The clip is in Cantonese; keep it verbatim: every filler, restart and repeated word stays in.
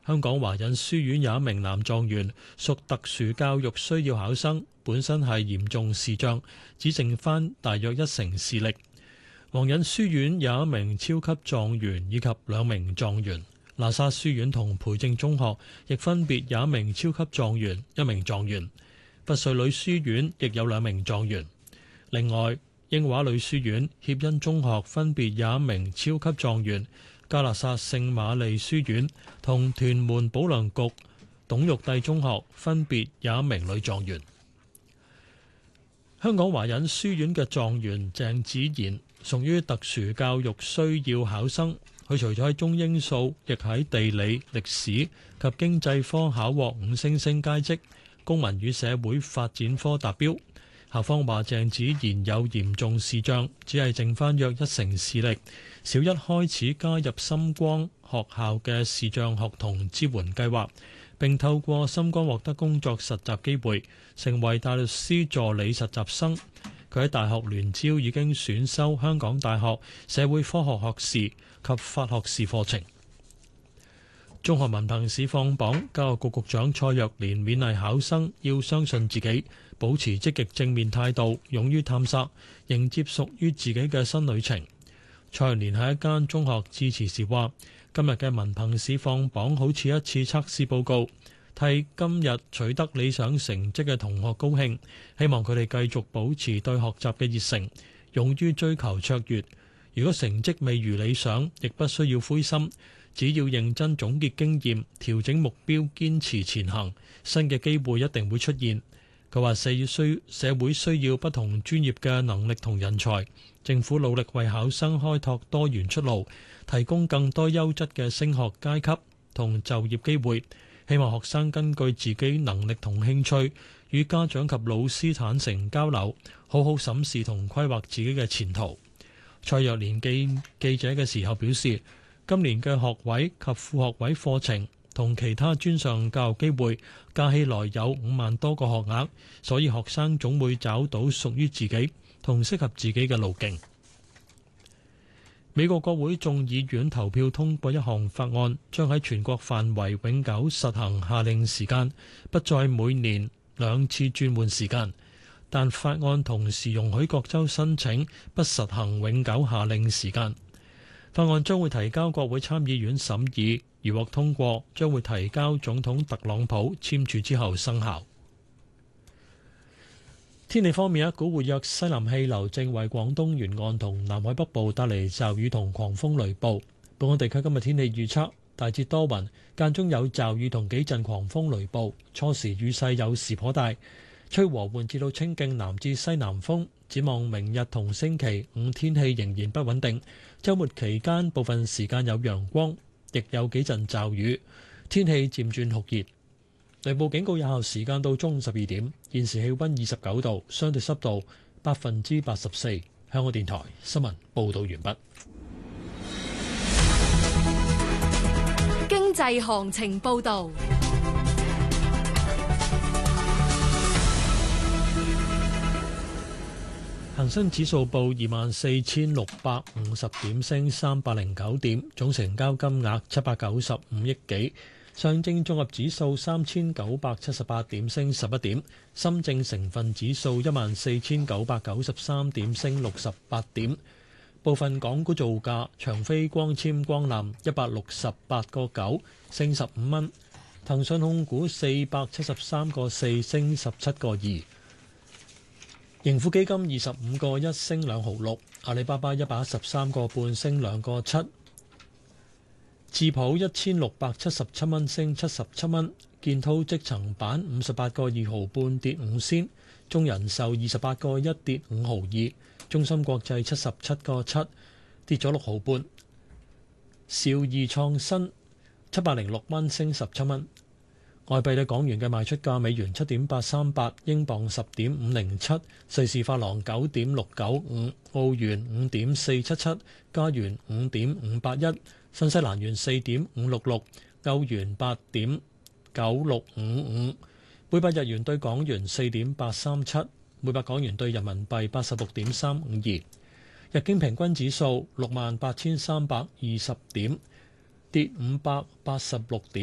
香港華仁書院有一名男狀元屬特殊教育需要考生，本身係嚴重視障，只剩返大約一成視力。皇仁書院有一名超級狀元以及兩名狀元。喇沙書院同培正中學亦分別有一名超級狀元、一名狀元。拔萃女書院亦有兩名狀元。另外，英華女書院、協恩中學分別有一名超級狀元。加勒薩聖瑪利書院同屯門保良局董玉帝中學分別有一名女狀元。香港華仁書院嘅狀元鄭子賢屬於特殊教育需要考生。佢除咗喺中英數，亦喺地理、歷史及經濟科考獲五星星佳績，公民與社會發展科達標。校方話鄭子賢有嚴重視障，只係剩翻約一成視力。小一開始加入深光學校嘅視障學童支援計劃，並透過深光獲得工作實習機會，成為大律師助理實習生。佢喺大學聯招已經選修香港大學社會科學學士及法學士課程。中學文憑試放榜，教育局局長蔡若蓮勉勵考生要相信自己，保持積極正面態度，勇於探索，迎接屬於自己嘅新旅程。蔡若蓮喺一間中學致辭時話：今日嘅文憑試放榜好似一次測試報告，替今日取得理想成績嘅同學高興，希望佢哋繼續保持對學習嘅熱誠，勇於追求卓越。如果成績未如理想，亦不需要灰心，只要認真總結經驗，調整目標，堅持前行，新嘅機會一定會出現。佢話社需社會需要不同專業嘅能力同人才，政府努力為考生開拓多元出路，提供更多優質嘅升學階級同就業機會。希望學生根據自己能力同興趣，與家長及老師坦誠交流，好好審視同規劃自己嘅前途。蔡若蓮記記者嘅時候表示，今年嘅學位及副學位課程同其他專上教育機會加起來有五萬多個學額，所以學生總會找到屬於自己同適合自己嘅路徑。美國國會眾議院投票通過一項法案，將喺全國範圍永久實行夏令時間，不再每年兩次轉換時間。但法案同時容許各州申請不實行永久夏令時間。法案將會提交國會參議院審議，如獲通過，將會提交總統特朗普簽署之後生效。天氣方面，一股活躍西南氣流正為廣東沿岸同南海北部帶嚟驟雨同狂風雷暴。本港地區今日天氣預測大致多雲，間中有驟雨同幾陣狂風雷暴，初時雨勢有時頗大，吹和緩至到清勁南至西南風。展望明日同星期五天氣仍然不穩定，週末期間部分時間有陽光，亦有幾陣驟雨，天氣漸轉酷熱。雷暴警告有效時間到中午十二點。現時氣溫二十九度，相對濕度百分之八十四。香港電台新聞報道完畢。 經濟行情報道。 恒生指數報二萬四千六百五十點，升三百零九點，總成交金額七百九十五億幾。上證綜合指數三千九百七十八點，升十一點。深證成分指數一萬四千九百九十三點，升六十八點。部分港股造價：長飛光纖光纜一百六十八個九，升十五蚊；騰訊控股四百七十三個四，升十七個二；盈富基金二十五個一，升兩毫六；阿里巴巴一百一十三個半，升兩個七；智普一千六百七十七蚊，升七十七蚊；建滔積層板五十八個二毫半，跌五仙；中人壽二十八個一，跌五毫二；中芯國際七十七個七，跌咗六毫半；兆易創新七百零六蚊，升十七蚊。外幣對港元嘅賣出價：美元七點八三八，英鎊十點五零七，瑞士法郎九點六九五，澳元五點四七七，加元五點五八一，新西蘭元四點五六六，歐元八點九六五五，每百日元對港元四點八三七，每百港元對人民幣八十六點三五二。日經平均指數六萬八千三百二十點，跌五百八十六點。